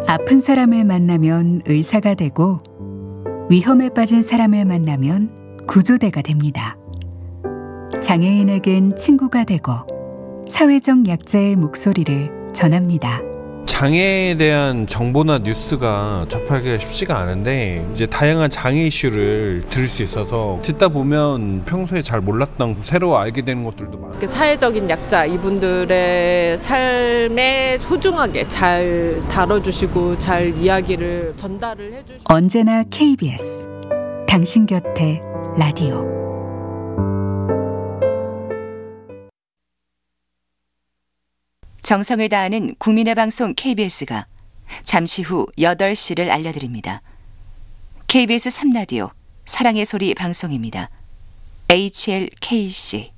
아픈 사람을 만나면 의사가 되고 위험에 빠진 사람을 만나면 구조대가 됩니다. 장애인에겐 친구가 되고 사회적 약자의 목소리를 전합니다. 장애에 대한 정보나 뉴스가 접하기가 쉽지가 않은데 이제 다양한 장애 이슈를 들을 수 있어서 듣다 보면 평소에 잘 몰랐던 새로 알게 되는 것들도 많아요. 사회적인 약자 이분들의 삶에 소중하게 잘 다뤄주시고 잘 이야기를 전달을 해주시고 언제나 KBS 당신 곁에 라디오. 정성을 다하는 국민의 방송 KBS가 잠시 후 8시를 알려드립니다. KBS 3라디오 사랑의 소리 방송입니다. HLKC